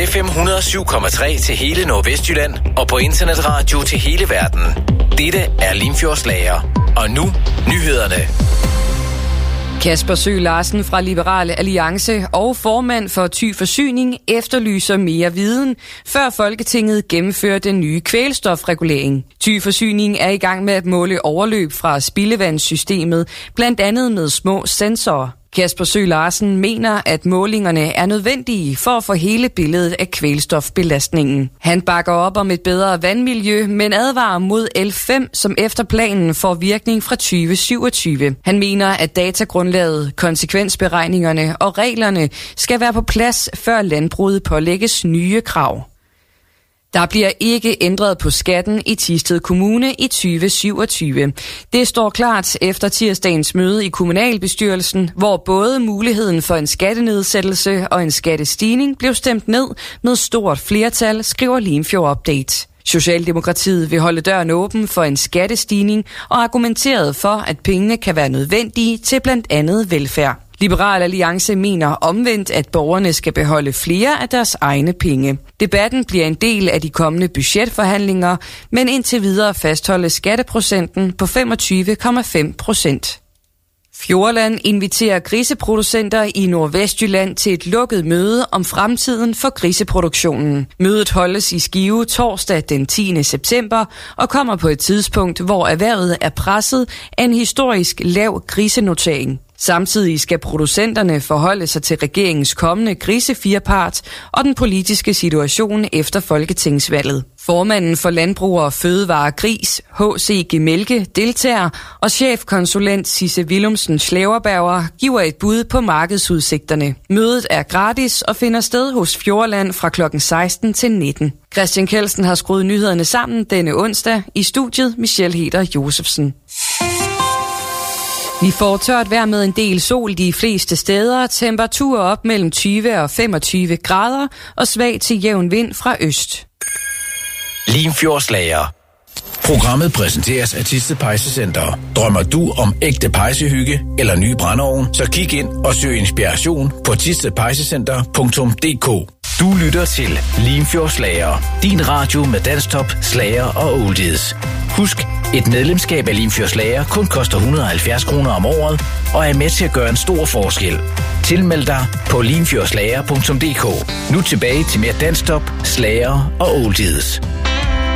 FM 107,3 til hele Nordvestjylland og på internetradio til hele verden. Dette er Limfjordslager. Og nu nyhederne. Kasper Søe Larsen fra Liberal Alliance og formand for Thy Forsyning efterlyser mere viden, før Folketinget gennemfører den nye kvælstofregulering. Thy Forsyning er i gang med at måle overløb fra spildevandssystemet, blandt andet med små sensorer. Kasper Søe Larsen mener, at målingerne er nødvendige for at få hele billedet af kvælstofbelastningen. Han bakker op om et bedre vandmiljø, men advarer mod L5, som efter planen får virkning fra 2027. Han mener, at datagrundlaget, konsekvensberegningerne og reglerne skal være på plads, før landbruget pålægges nye krav. Der bliver ikke ændret på skatten i Thisted Kommune i 2027. Det står klart efter tirsdagens møde i kommunalbestyrelsen, hvor både muligheden for en skattenedsættelse og en skattestigning blev stemt ned med stort flertal, skriver Limfjord Update. Socialdemokratiet vil holde døren åben for en skattestigning og argumenterede for, at pengene kan være nødvendige til blandt andet velfærd. Liberal Alliance mener omvendt, at borgerne skal beholde flere af deres egne penge. Debatten bliver en del af de kommende budgetforhandlinger, men indtil videre fastholdes skatteprocenten på 25,5%. Fjordland inviterer griseproducenter i Nordvestjylland til et lukket møde om fremtiden for griseproduktionen. Mødet holdes i Skive torsdag den 10. september og kommer på et tidspunkt, hvor erhvervet er presset af en historisk lav grisenotering. Samtidig skal producenterne forholde sig til regeringens kommende grisefirepart og den politiske situation efter folketingsvalget. Formanden for Landbrug og Fødevare Gris, H.C. Gemelke, deltager, og chefkonsulent Sisse Willumsen Slaverberger giver et bud på markedsudsigterne. Mødet er gratis og finder sted hos Fjordland fra kl. 16 til 19. Christian Kelsen har skruet nyhederne sammen denne onsdag. I studiet Michelle Heder Josefsen. Vi får tørt vejr med en del sol de fleste steder, temperaturer op mellem 20 og 25 grader og svag til jævn vind fra øst. Limfjordslager. Programmet præsenteres af Thisted Pejsecenter. Drømmer du om ægte pejsehygge eller ny brændeovn, så kig ind og søg inspiration på thistedpejsecenter.dk. Du lytter til Limfjordslager. Din radio med dansktop, slager og oldies. Husk, et medlemskab af Limfjordslager kun koster 170 kroner om året og er med til at gøre en stor forskel. Tilmeld dig på limfjordslager.dk. Nu tilbage til mere dansktop, slager og oldies.